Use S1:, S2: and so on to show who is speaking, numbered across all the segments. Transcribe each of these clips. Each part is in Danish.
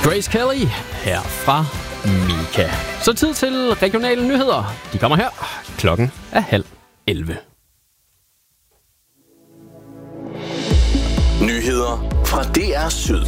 S1: Grace Kelly her fra Mika. Så tid til regionale nyheder. De kommer her. Klokken er 10:30.
S2: Nyheder fra DR Syd.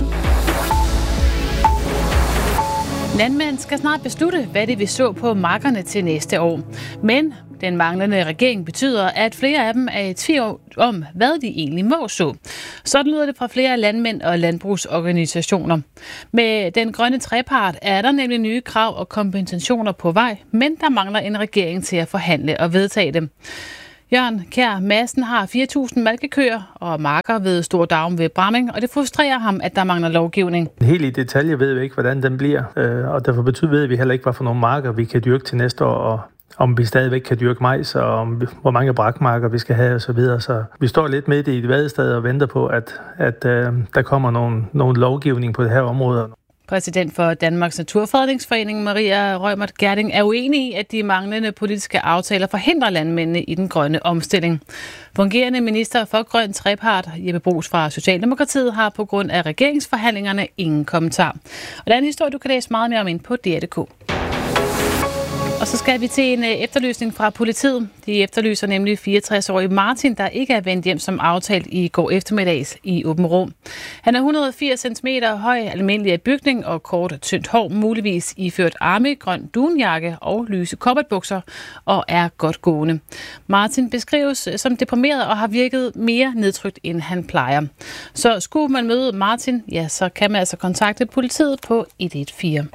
S3: Landmænd skal snart beslutte, hvad de vil så på markerne til næste år. Men den manglende regering betyder, at flere af dem er i tvivl om, hvad de egentlig må så. Sådan lyder det fra flere landmænd og landbrugsorganisationer. Med den grønne trepart er der nemlig nye krav og kompensationer på vej, men der mangler en regering til at forhandle og vedtage dem. Jørgen Kjær Madsen har 4.000 malkekøer og marker ved Stordavn ved Bramming, og det frustrerer ham, at der mangler lovgivning.
S4: Helt i detalje ved vi ikke, hvordan den bliver, og derfor ved vi heller ikke, hvad for nogle marker vi kan dyrke til næste år, og om vi stadigvæk kan dyrke majs, og hvor mange brakmarker vi skal have osv. Så vi står lidt midt i et vadested og venter på, at der kommer nogle lovgivning på det her område.
S3: Præsident for Danmarks Naturfredningsforening, Maria Reumert Gjerding, er uenig i, at de manglende politiske aftaler forhindrer landmændene i den grønne omstilling. Fungerende minister for grøn trepart, Jeppe Bruus fra Socialdemokratiet, har på grund af regeringsforhandlingerne ingen kommentar. Og der er en historie, du kan læse meget mere om ind på DR.dk. Og så skal vi til en efterlysning fra politiet. De efterlyser nemlig 64-årige Martin, der ikke er vendt hjem som aftalt i går eftermiddags i Åben Rum. Han er 180 cm høj, almindelig af bygning og kort, tyndt hår, muligvis iført grøn dunjakke og lyse kobbertbukser og er godt gående. Martin beskrives som deprimeret og har virket mere nedtrykt, end han plejer. Så skulle man møde Martin, ja, så kan man altså kontakte politiet på 114.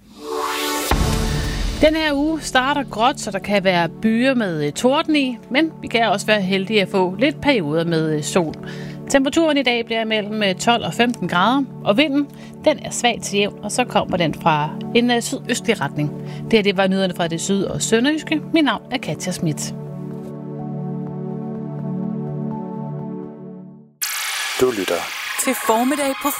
S3: Den her uge starter gråt, så der kan være byer med torden i, men vi kan også være heldige at få lidt perioder med sol. Temperaturen i dag bliver mellem 12 og 15 grader, og vinden den er svag til jævn, og så kommer den fra en sydøstlig retning. Det var nyhederne fra det syd- og sønderjyske. Mit navn er Katja Schmidt.
S2: Du lytter
S5: til Formiddag på